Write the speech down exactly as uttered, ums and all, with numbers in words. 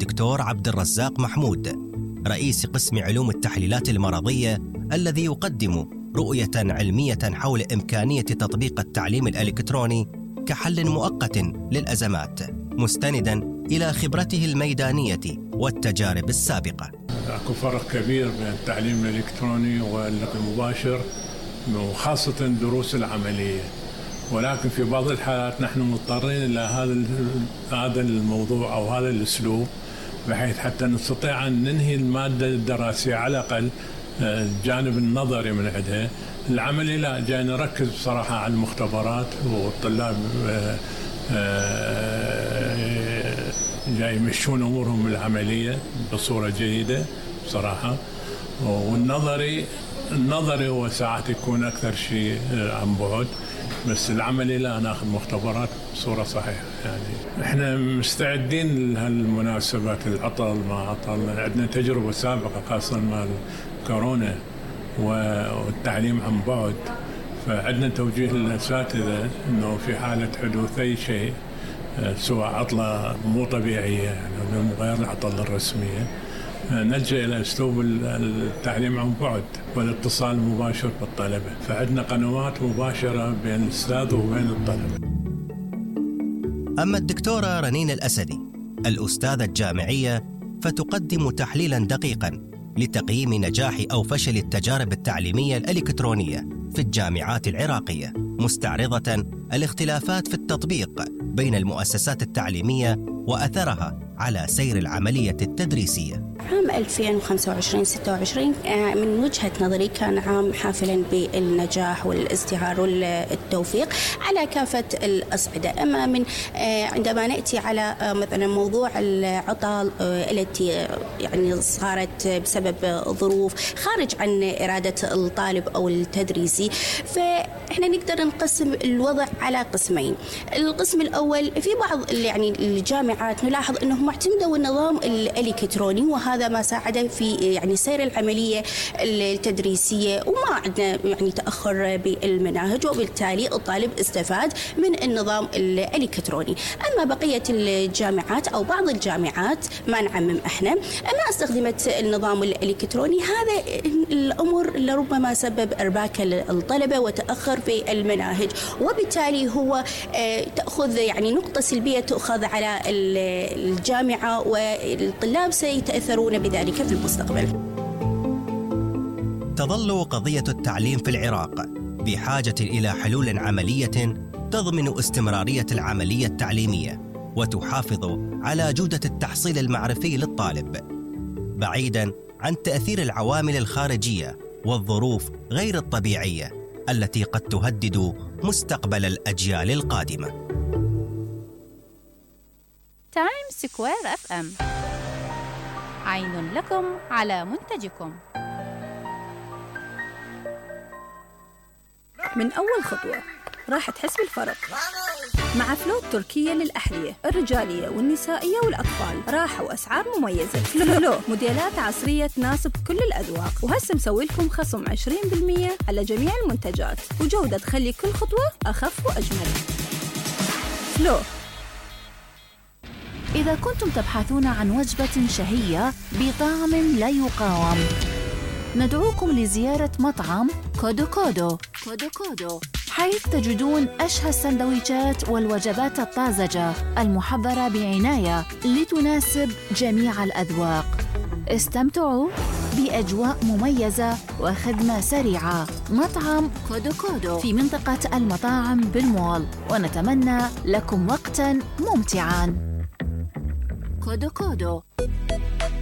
الدكتور عبد الرزاق محمود، رئيس قسم علوم التحليلات المرضية، الذي يقدم رؤية علمية حول إمكانية تطبيق التعليم الإلكتروني كحل مؤقت للأزمات، مستنداً إلى خبرته الميدانية والتجارب السابقة. أكو فرق كبير بين التعليم الإلكتروني والمباشر، وخاصة الدروس العملية، ولكن في بعض الحالات نحن مضطرين إلى هذا هذا الموضوع أو هذا الأسلوب، بحيث حتى نستطيع أن ننهي المادة الدراسية على الأقل الجانب النظري من عندها. العملي لا، جاي نركز بصراحة على المختبرات، والطلاب جاي يمشون أمورهم العملية بصورة جيدة بصراحة. والنظري النظري هو ساعات يكون أكثر شيء عن بعد، بس العملي لا، ناخذ مختبرات بصورة صحيحة. يعني احنا مستعدين لهالمناسبات، العطل ما عطل، عندنا تجربة سابقة خاصة مع كورونا والتعليم عن بعد، فعندنا توجيه للأساتذة انه في حالة حدوث اي شيء سواء عطلة مو طبيعية يعني غير العطل الرسمية، نلجأ إلى أسلوب التعليم عن بعد والاتصال المباشر بالطلبة. فعندنا قنوات مباشرة بين الأستاذ وبين الطلبة. أما الدكتورة رنين الأسدي، الأستاذة الجامعية، فتقدم تحليلاً دقيقاً لتقييم نجاح أو فشل التجارب التعليمية الإلكترونية في الجامعات العراقية، مستعرضة الاختلافات في التطبيق بين المؤسسات التعليمية وأثرها على سير العملية التدريسية. عام ألفين وخمسة وعشرين ستة وعشرين من وجهة نظري كان عام حافلا بالنجاح والازدهار والتوفيق على كافة الأصعدة. أما من عندما نأتي على مثلا موضوع العطل التي يعني صارت بسبب ظروف خارج عن إرادة الطالب أو التدريسي، فإحنا نقدر نقسم الوضع على قسمين. القسم الأول، في بعض يعني الجامعات نلاحظ أنه معتمدوا النظام الإلكتروني، وهذا ما ساعد في يعني سير العملية التدريسية، وما عندنا يعني تأخر بالمناهج، وبالتالي الطالب استفاد من النظام الإلكتروني. أما بقية الجامعات أو بعض الجامعات، ما نعمم إحنا، ما استخدمت النظام الإلكتروني. هذا الأمر لربما سبب إرباك الطلبة وتأخر في المناهج، وبالتالي هو تأخذ يعني نقطة سلبية تأخذ على الجامعة، والطلاب سيتأثرون بذلك في المستقبل. تظل قضية التعليم في العراق بحاجة إلى حلول عملية تضمن استمرارية العملية التعليمية وتحافظ على جودة التحصيل المعرفي للطالب، بعيداً عن تأثير العوامل الخارجية والظروف غير الطبيعية التي قد تهدد مستقبل الأجيال القادمة. تايم سكوير اف ام، عين لكم على منتجكم. من أول خطوة راح تحس بالفرق مع فلو التركية للأحذية الرجالية والنسائية والأطفال. راحة وأسعار مميزة. فلو موديلات عصرية تناسب كل الأذواق، وهسه مسوي لكم خصم عشرين بالمئة على جميع المنتجات، وجودة تخلي كل خطوة أخف وأجمل. فلو. إذا كنتم تبحثون عن وجبة شهية بطعم لا يقاوم، ندعوكم لزيارة مطعم كودو كودو كودو كودو، حيث تجدون أشهى السندويشات والوجبات الطازجة المحضرة بعناية لتناسب جميع الأذواق. استمتعوا بأجواء مميزة وخدمة سريعة. مطعم كودو كودو في منطقة المطاعم بالمول، ونتمنى لكم وقتاً ممتعاً. كودو كودو.